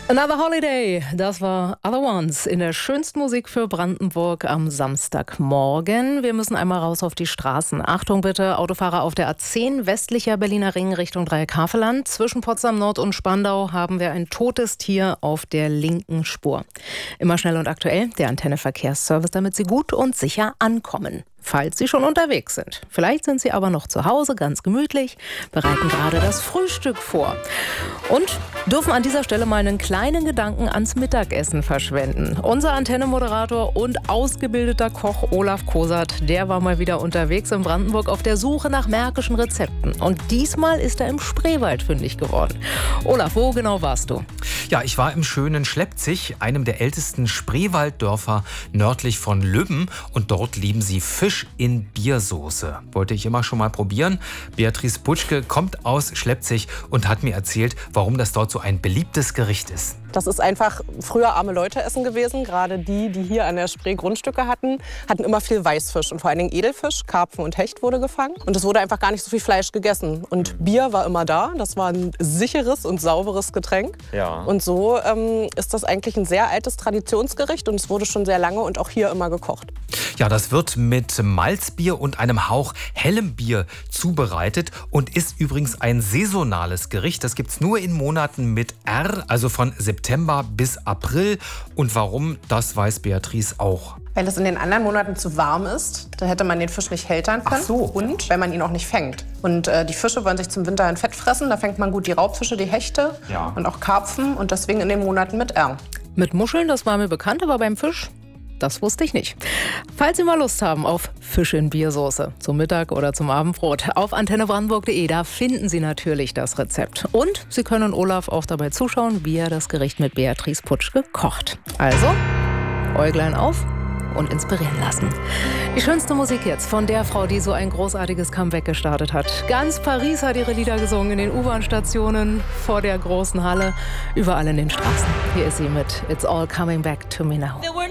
Another Holiday, das war Other Ones in der schönsten Musik für Brandenburg am Samstagmorgen. Wir müssen einmal raus auf die Straßen. Achtung bitte, Autofahrer auf der A10 westlicher Berliner Ring Richtung Dreieck-Havelland. Zwischen Potsdam Nord und Spandau haben wir ein totes Tier auf der linken Spur. Immer schnell und aktuell, der Antenne Verkehrsservice, damit Sie gut und sicher ankommen. Falls Sie schon unterwegs sind. Vielleicht sind Sie aber noch zu Hause, ganz gemütlich, bereiten gerade das Frühstück vor. Und dürfen an dieser Stelle mal einen kleinen Gedanken ans Mittagessen verschwenden. Unser Antenne-Moderator und ausgebildeter Koch Olaf Kosat, der war mal wieder unterwegs in Brandenburg auf der Suche nach märkischen Rezepten. Und diesmal ist er im Spreewald fündig geworden. Olaf, wo genau warst du? Ja, ich war im schönen Schleppzig, einem der ältesten Spreewalddörfer nördlich von Lübben. Und dort lieben sie Fisch in Biersoße. Wollte ich immer schon mal probieren. Beatrice Putschke kommt aus Schleppzig und hat mir erzählt, warum das dort so ein beliebtes Gericht ist. Das ist einfach früher arme Leute essen gewesen. Gerade die hier an der Spree Grundstücke hatten immer viel Weißfisch. Und vor allen Dingen Edelfisch, Karpfen und Hecht wurde gefangen. Und es wurde einfach gar nicht so viel Fleisch gegessen. Und Bier war immer da. Das war ein sicheres und sauberes Getränk. Ja. Und so ist das eigentlich ein sehr altes Traditionsgericht. Und es wurde schon sehr lange und auch hier immer gekocht. Ja, das wird mit Malzbier und einem Hauch hellem Bier zubereitet und ist übrigens ein saisonales Gericht. Das gibt's nur in Monaten mit R, also von September bis April. Und warum, das weiß Beatrice auch. Weil es in den anderen Monaten zu warm ist. Da hätte man den Fisch nicht hältern können. Ach so. Und weil man ihn auch nicht fängt. Und die Fische wollen sich zum Winter in Fett fressen. Da fängt man gut die Raubfische, die Hechte und auch Karpfen. Und deswegen in den Monaten mit R. Mit Muscheln, das war mir bekannt, aber beim Fisch? Das wusste ich nicht. Falls Sie mal Lust haben auf Fisch in Biersoße, zum Mittag oder zum Abendbrot, auf antennebrandenburg.de, da finden Sie natürlich das Rezept. Und Sie können Olaf auch dabei zuschauen, wie er das Gericht mit Beatrice Putschke kocht. Also, Äuglein auf und inspirieren lassen. Die schönste Musik jetzt von der Frau, die so ein großartiges Comeback gestartet hat. Ganz Paris hat ihre Lieder gesungen, in den U-Bahn-Stationen, vor der großen Halle, überall in den Straßen. Hier ist sie mit It's All Coming Back to Me Now.